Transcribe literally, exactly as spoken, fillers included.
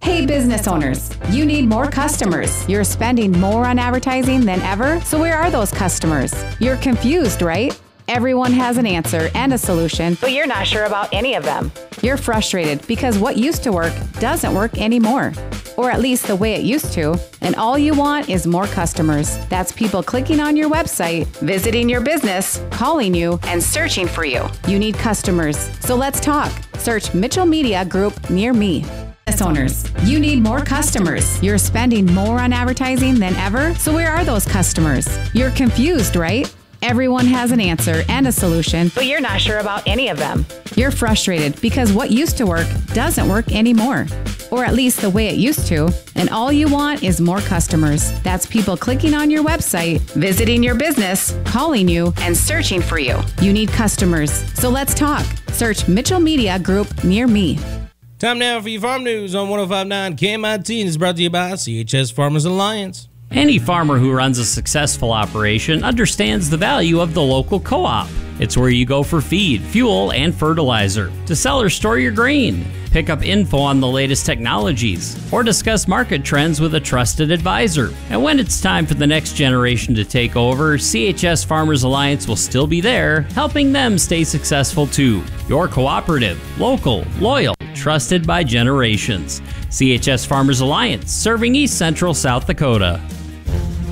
Hey business owners, you need more customers. You're spending more on advertising than ever, so where are those customers? You're confused, right? Everyone has an answer and a solution, but you're not sure about any of them. You're frustrated because what used to work doesn't work anymore, or at least the way it used to, and all you want is more customers. That's people clicking on your website, visiting your business, calling you, and searching for you. You need customers, so let's talk. Search Mitchell Media Group near me. Business owners, you need more customers. You're spending more on advertising than ever, so where are those customers? You're confused, right? Everyone has an answer and a solution, but you're not sure about any of them. You're frustrated because what used to work doesn't work anymore, or at least the way it used to, and all you want is more customers. That's people clicking on your website, visiting your business, calling you, and searching for you. You need customers, so let's talk. Search Mitchell Media Group near me. Time now for your farm news on one oh five point nine K M I T, and is brought to you by C H S Farmers Alliance. Any farmer who runs a successful operation understands the value of the local co-op. It's where you go for feed, fuel, and fertilizer, to sell or store your grain, pick up info on the latest technologies, or discuss market trends with a trusted advisor. And when it's time for the next generation to take over, C H S Farmers Alliance will still be there, helping them stay successful too. Your cooperative, local, loyal, trusted by generations. C H S Farmers Alliance, serving East Central South Dakota.